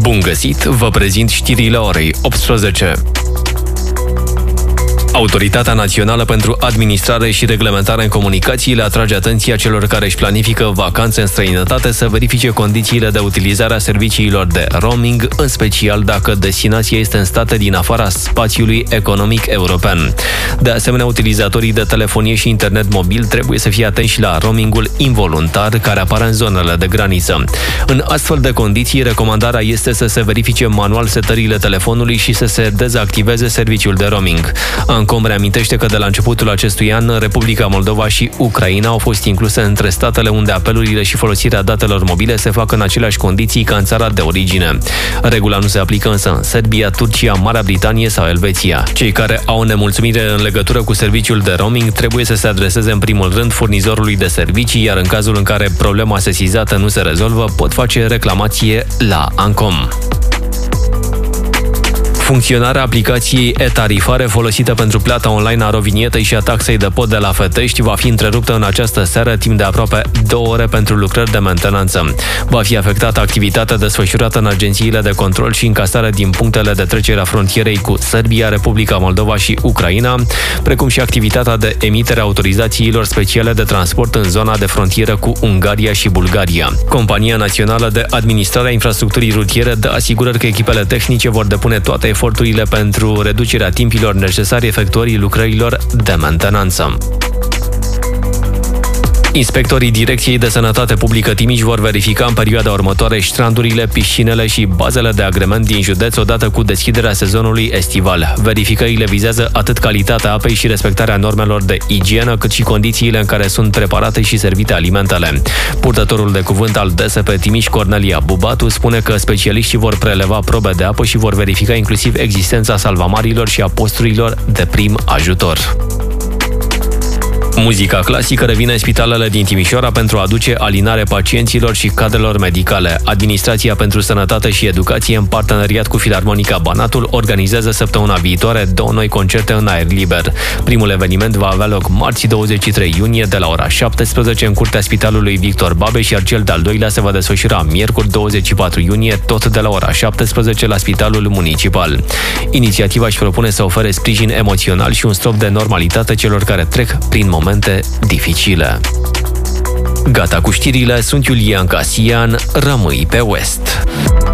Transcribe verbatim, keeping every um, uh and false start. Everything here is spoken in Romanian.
Bun găsit, vă prezint știrile orei optsprezece. Autoritatea Națională pentru Administrare și Reglementare în Comunicații le atrage atenția celor care își planifică vacanțe în străinătate să verifice condițiile de utilizare a serviciilor de roaming, în special dacă destinația este în state din afara spațiului economic european. De asemenea, utilizatorii de telefonie și internet mobil trebuie să fie atenți la roamingul involuntar care apare în zonele de graniță. În astfel de condiții, recomandarea este să se verifice manual setările telefonului și să se dezactiveze serviciul de roaming. Ancom reamintește că de la începutul acestui an, Republica Moldova și Ucraina au fost incluse între statele unde apelurile și folosirea datelor mobile se fac în aceleași condiții ca în țara de origine. Regula nu se aplică însă în Serbia, Turcia, Marea Britanie sau Elveția. Cei care au nemulțumire în legătură cu serviciul de roaming trebuie să se adreseze în primul rând furnizorului de servicii, iar în cazul în care problema sesizată nu se rezolvă, pot face reclamație la Ancom. Funcționarea aplicației e-tarifare folosită pentru plata online a rovinietei și a taxei de pod de la Fetești va fi întreruptă în această seară timp de aproape două ore pentru lucrări de mentenanță. Va fi afectată activitatea desfășurată în agențiile de control și încasare din punctele de trecere a frontierei cu Serbia, Republica Moldova și Ucraina, precum și activitatea de emitere a autorizațiilor speciale de transport în zona de frontieră cu Ungaria și Bulgaria. Compania Națională de Administrare a Infrastructurii Rutiere dă asigurări că echipele tehnice vor depune toate eforturile pentru reducerea timpilor necesare efectuării lucrărilor de mentenanță. Inspectorii Direcției de Sănătate Publică Timiș vor verifica în perioada următoare strandurile, piscinele și bazele de agrement din județ odată cu deschiderea sezonului estival. Verificările vizează atât calitatea apei și respectarea normelor de igienă, cât și condițiile în care sunt preparate și servite alimentele. Purtătorul de cuvânt al D S P Timiș, Cornelia Bubatu, spune că specialiștii vor preleva probe de apă și vor verifica inclusiv existența salvamarilor și a posturilor de prim ajutor. Muzica clasică revine în spitalele din Timișoara pentru a aduce alinare pacienților și cadrelor medicale. Administrația pentru Sănătate și Educație, în parteneriat cu Filarmonica Banatul, organizează săptămâna viitoare două noi concerte în aer liber. Primul eveniment va avea loc marți douăzeci și trei iunie de la ora șaptesprezece în curtea Spitalului Victor Babeș, iar cel de-al doilea se va desfășura miercuri douăzeci și patru iunie, tot de la ora șaptesprezece la Spitalul Municipal. Inițiativa își propune să ofere sprijin emoțional și un strop de normalitate celor care trec prin momente dificile. Gata cu știrile, sunt Iulian Casian, rămâi pe West.